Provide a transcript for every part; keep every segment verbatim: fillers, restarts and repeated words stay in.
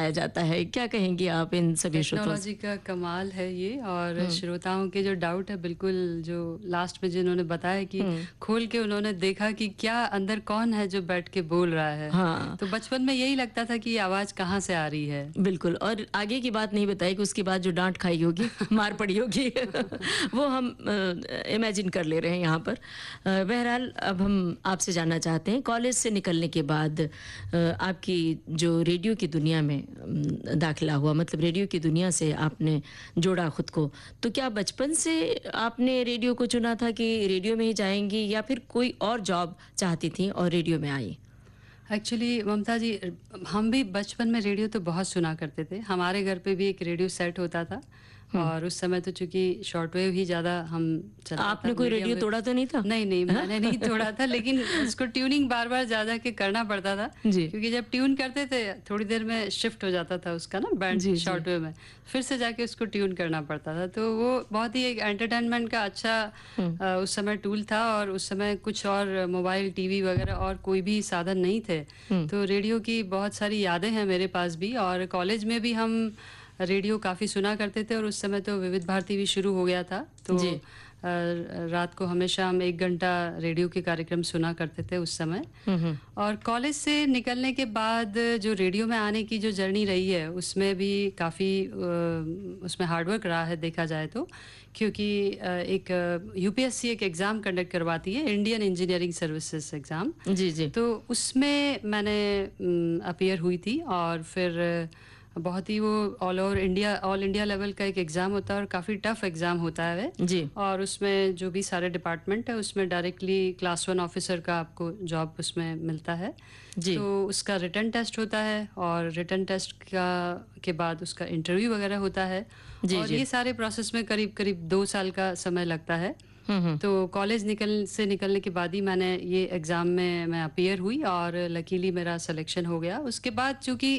बताया जाता है। क्या कहेंगी आप इन सभी श्रोताओं से? टेक्नोलॉजी का कमाल है ये, और हुँ, श्रोताओं के जो डाउट है, बिल्कुल जो लास्ट में जिन्होंने बताया कि हुँ। खोल के उन्होंने देखा कि क्या अंदर कौन है जो बैठ के बोल रहा है। हाँ। तो बचपन में यही लगता था कि ये आवाज़ कहाँ से आ रही है। बिल्कुल, और आगे की बात नहीं बताई कि उसके बाद जो डाँट खाई होगी, मार पड़ी होगी वो हम अ, इमेजिन कर ले रहे हैं यहाँ पर। अ, बहरहाल अब हम आपसे जानना चाहते हैं, कॉलेज से निकलने के बाद अ, आपकी जो रेडियो की दुनिया में उम, दाखिला हुआ, मतलब रेडियो की दुनिया से आपने जोड़ा खुद को, तो क्या बचपन से आपने रेडियो को चुना था कि रेडियो में ही जाएँगी, या फिर कोई और जॉब चाहती थीं और रेडियो में आई? एक्चुअली ममता जी, हम भी बचपन में रेडियो तो बहुत सुना करते थे। हमारे घर पे भी एक रेडियो सेट होता था, हुँ। और उस समय तो चूँकि शॉर्टवेव ही ज़्यादा हम चलता था, आपने कोई मीडियम रेडियो वेव। तोड़ा तो नहीं था? नहीं, नहीं, मैंने नहीं तोड़ा था, लेकिन उसको ट्यूनिंग बार-बार जा जा के करना पड़ता था, जी। क्योंकि जब ट्यून करते थे, थोड़ी देर में शिफ्ट हो जाता था उसका ना बैंड जी, जी। शॉर्टवेव में, फिर से जाके उसको ट्यून करना पड़ता था। तो वो बहुत ही एक एंटरटेनमेंट का अच्छा हुँ, अ, उस समय टूल था, और उस समय कुछ और मोबाइल, टीवी वगैरह और कोई भी साधन नहीं थे। हुँ। तो रेडियो की बहुत सारी यादें हैं मेरे पास भी, और कॉलेज में भी हम रेडियो काफ़ी सुना करते थे, और उस समय तो विविध भारती भी शुरू हो गया था। तो जी। अ, रात को हमेशा हम एक घंटा रेडियो के कार्यक्रम सुना करते थे उस समय। हुँ, हुँ। और कॉलेज से निकलने के बाद जो रेडियो में आने की जो जर्नी रही है, उसमें भी काफ़ी उसमें हार्डवर्क रहा है देखा जाए तो, क्योंकि अ, एक यूपीएससी एक एग्ज़ाम कंडक्ट करवाती है, इंडियन इंजीनियरिंग सर्विसेज एग्ज़ाम। जी, जी। तो उसमें मैंने अपीयर हुई थी, और फिर बहुत ही वो all over India all India level का एक एग्ज़ाम होता है, और काफ़ी टफ एग्ज़ाम होता है वह। जी। और उसमें जो भी सारे डिपार्टमेंट है, उसमें डायरेक्टली क्लास वन ऑफिसर का आपको जॉब उसमें मिलता है। जी। तो उसका रिटन टेस्ट होता है, और रिटन टेस्ट का के बाद उसका इंटरव्यू वगैरह होता है, जी, और जी। ये सारे प्रोसेस में करीब करीब दो साल का समय लगता है। हुँ, हुँ। तो कॉलेज निकल से निकलने के बाद ही मैंने ये एग्ज़ाम में मैं अपीयर हुई, और लकीली मेरा सिलेक्शन हो गया। उसके बाद चूँकि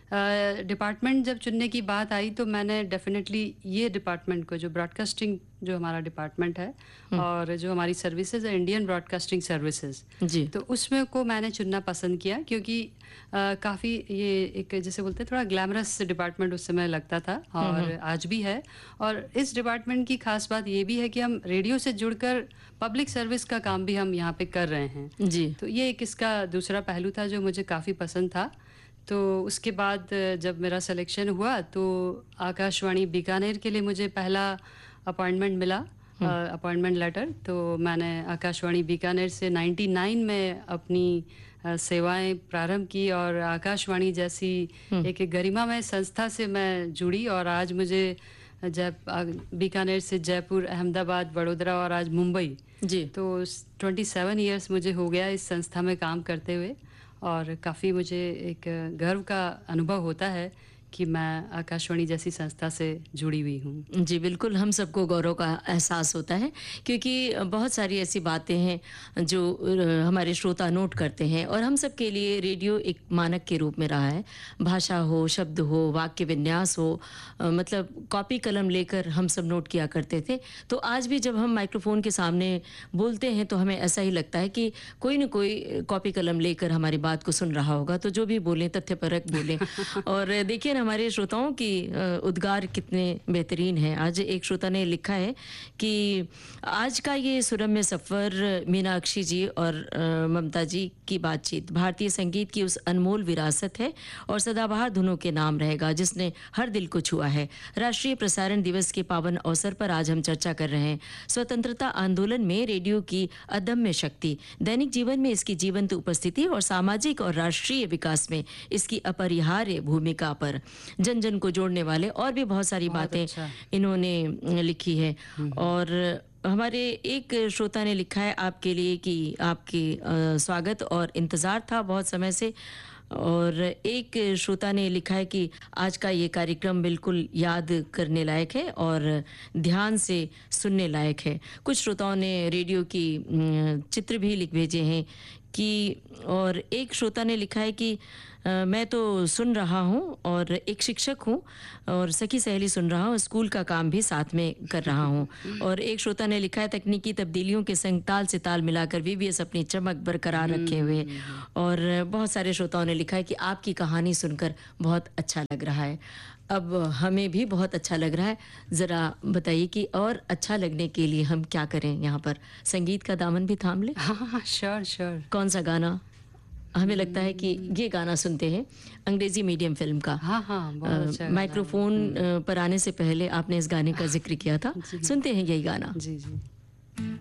डिपार्टमेंट जब चुनने की बात आई, तो मैंने डेफिनेटली ये डिपार्टमेंट को, जो ब्रॉडकास्टिंग जो हमारा डिपार्टमेंट है, हुँ। और जो हमारी सर्विसेज है, इंडियन ब्रॉडकास्टिंग सर्विसेज, जी। तो उसमें को मैंने चुनना पसंद किया, क्योंकि काफ़ी ये एक जैसे बोलते हैं थोड़ा ग्लैमरस डिपार्टमेंट उस समय लगता था, हुँ, और हुँ। आज भी है। और इस डिपार्टमेंट की खास बात ये भी है कि हम रेडियो से जुड़कर पब्लिक सर्विस का काम भी हम यहाँ पे कर रहे हैं। जी। तो ये एक इसका दूसरा पहलू था जो मुझे काफ़ी पसंद था। तो उसके बाद जब मेरा सिलेक्शन हुआ, तो आकाशवाणी बीकानेर के लिए मुझे पहला अपॉइंटमेंट मिला, हुँ। Appointment letter. तो मैंने आकाशवाणी बीकानेर से निन्यानवे में अपनी अ, सेवाएं प्रारंभ की, और आकाशवाणी जैसी हुँ। एक गरिमामय संस्था से मैं जुड़ी, और आज मुझे जय अ, बीकानेर से जयपुर, अहमदाबाद, वडोदरा और आज मुंबई, जी। तो सत्ताईस इयर्स मुझे हो गया इस संस्था में काम करते हुए, और काफ़ी मुझे एक गर्व का अनुभव होता है कि मैं आकाशवाणी जैसी संस्था से जुड़ी हुई हूँ। जी, बिल्कुल, हम सबको गौरव का एहसास होता है, क्योंकि बहुत सारी ऐसी बातें हैं जो अ, हमारे श्रोता नोट करते हैं, और हम सब के लिए रेडियो एक मानक के रूप में रहा है। भाषा हो, शब्द हो, वाक्य विन्यास हो, अ, मतलब कॉपी कलम लेकर हम सब नोट किया करते थे। तो आज भी जब हम माइक्रोफ़ोन के सामने बोलते हैं, तो हमें ऐसा ही लगता है कि कोई न कोई कॉपी कलम लेकर हमारी बात को सुन रहा होगा, तो जो भी बोलें तथ्यपरक बोलें। और देखिए ना, हमारे श्रोताओं की अ, उद्गार कितने बेहतरीन है। आज एक श्रोता ने लिखा है कि आज का ये सुरम्य सफ़र मीनाक्षी जी और अ, ममता जी की बातचीत भारतीय संगीत की उस अनमोल विरासत है, और सदाबहार धुनों के नाम रहेगा जिसने हर दिल को छुआ है। राष्ट्रीय प्रसारण दिवस के पावन अवसर पर आज हम चर्चा कर रहे हैं स्वतंत्रता आंदोलन में रेडियो की अदम्य शक्ति, दैनिक जीवन में इसकी जीवंत उपस्थिति, और सामाजिक और राष्ट्रीय विकास में इसकी अपरिहार्य भूमिका पर। जन जन को जोड़ने वाले और भी बहुत सारी बहुत बातें अच्छा। इन्होंने लिखी है। हुँ, हुँ। और हमारे एक श्रोता ने लिखा है आपके लिए कि आपके अ, स्वागत और इंतज़ार था बहुत समय से। और एक श्रोता ने लिखा है कि आज का ये कार्यक्रम बिल्कुल याद करने लायक है और ध्यान से सुनने लायक है। कुछ श्रोताओं ने रेडियो की अम, चित्र भी लिख भेजे हैं कि और एक श्रोता ने लिखा है कि अ, मैं तो सुन रहा हूँ और एक शिक्षक हूँ और सखी सहेली सुन रहा हूँ, स्कूल का काम भी साथ में कर रहा हूँ। और एक श्रोता ने लिखा है तकनीकी तब्दीलियों के संग ताल से ताल मिलाकर वीवीएस अपनी चमक बरकरार रखे हुए। और बहुत सारे श्रोताओं ने लिखा है कि आपकी कहानी सुनकर बहुत अच्छा लग रहा है। अब हमें भी बहुत अच्छा लग रहा है। ज़रा बताइए कि और अच्छा लगने के लिए हम क्या करें यहाँ पर? संगीत का दामन भी थाम लें? हाँ, हाँ, श्योर, श्योर। कौन सा गाना? हमें लगता है कि ये गाना सुनते हैं, अंग्रेजी मीडियम फ़िल्म का। हाँ, हाँ, अ, बहुत अच्छा गाना है। माइक्रोफ़ोन अ, पर आने से पहले आपने इस गाने का ज़िक्र किया था। जी। सुनते हैं यही गाना। जी, जी।